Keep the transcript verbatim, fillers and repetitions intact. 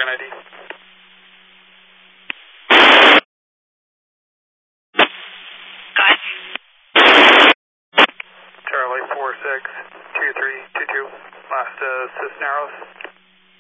Grand I D. Charlie four six two three two two, last uh, Cisneros.